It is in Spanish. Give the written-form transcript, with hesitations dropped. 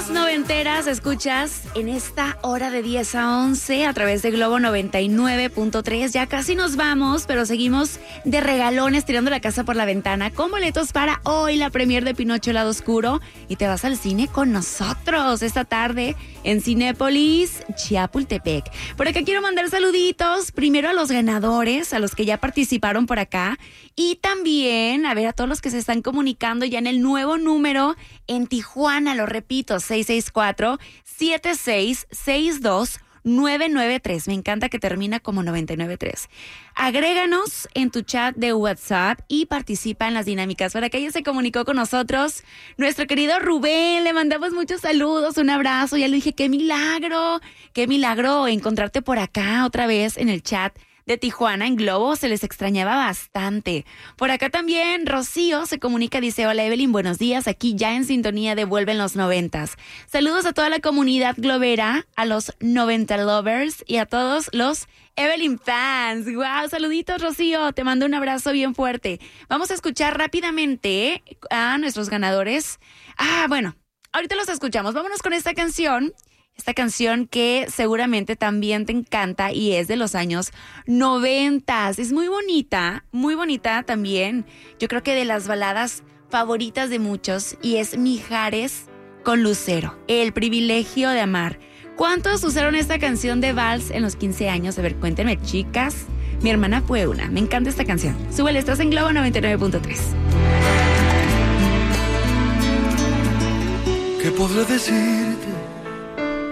Más noventeras escuchas en esta hora de 10 a 11 a través de Globo 99.3. Ya casi nos vamos, pero seguimos de regalones tirando la casa por la ventana con boletos para hoy, la premier de Pinocho el lado oscuro. Y te vas al cine con nosotros esta tarde en Cinépolis Chapultepec. Por acá quiero mandar saluditos primero a los ganadores, a los que ya participaron por acá. Y también a ver a todos los que se están comunicando ya en el nuevo número en Tijuana, lo repito, 664-7662-993. Me encanta que termina como 993. Agréganos en tu chat de WhatsApp y participa en las dinámicas. Para que ella se comunicó con nosotros, nuestro querido Rubén, le mandamos muchos saludos, un abrazo. Ya le dije, qué milagro encontrarte por acá otra vez en el chat de Tijuana en Globo, se les extrañaba bastante. Por acá también Rocío se comunica, dice: hola Evelyn, buenos días, aquí ya en sintonía de Vuelven los 90s. Saludos a toda la comunidad globera, a los 90 lovers y a todos los Evelyn fans. Wow, saluditos Rocío, te mando un abrazo bien fuerte. Vamos a escuchar rápidamente a nuestros ganadores. Bueno, ahorita los escuchamos. Vámonos con esta canción. Esta canción que seguramente también te encanta y es de los años 90. Es muy bonita también. Yo creo que de las baladas favoritas de muchos, y es Mijares con Lucero, El privilegio de amar. ¿Cuántos usaron esta canción de vals en los 15 años? A ver, cuéntenme, chicas. Mi hermana fue una. Me encanta esta canción. Súbele, estás en Globo 99.3. ¿Qué podré decir